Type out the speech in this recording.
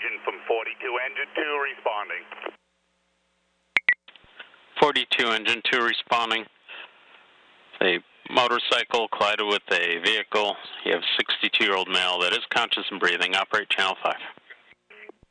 engine from 42, engine 2 responding. 42, engine 2 responding. A motorcycle collided with a vehicle. You have a 62-year-old male that is conscious and breathing. Operate channel 5.